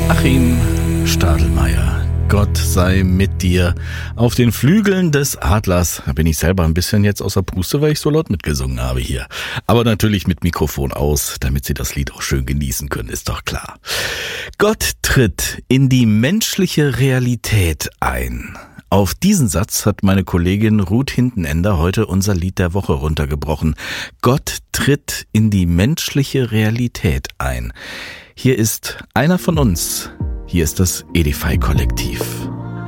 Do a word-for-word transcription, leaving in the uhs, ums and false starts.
Achim Stadelmeier, Gott sei mit dir. Auf den Flügeln des Adlers. Da bin ich selber ein bisschen jetzt außer Puste, weil ich so laut mitgesungen habe hier. Aber natürlich mit Mikrofon aus, damit Sie das Lied auch schön genießen können, ist doch klar. Gott tritt in die menschliche Realität ein. Auf diesen Satz hat meine Kollegin Ruth Hintenender heute unser Lied der Woche runtergebrochen. Gott tritt in die menschliche Realität ein. Hier ist einer von uns. Hier ist das Edify-Kollektiv.